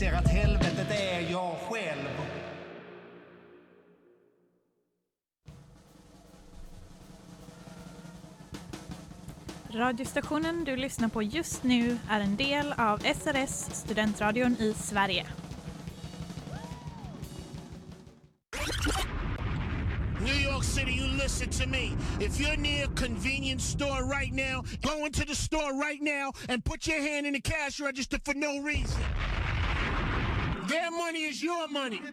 ser att helvetet är jag själv. Radiostationen du lyssnar på just nu är en del av SRS, studentradion i Sverige. New York City, you listen to me. If you're near a convenience store right now, go into the store right now and put your hand in the cash register for no reason. Their money is your money.